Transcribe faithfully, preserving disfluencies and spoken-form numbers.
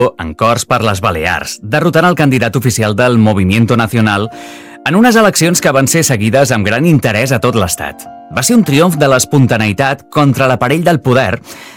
en Corts per les Balears, derrotant el candidat oficial del Movimiento Nacional en unes eleccions que van ser seguides amb gran interès a tot l'Estat. Va ser un triomf de l'espontaneïtat contra l'aparell del poder